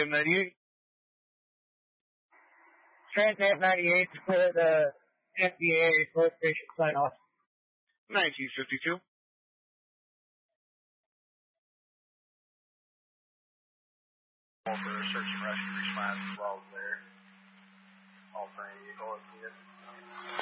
Transam 98. Transam 98 for the FDA registration sign off. 1952. For search and rescue response as well as there. All for any vehicle if needed.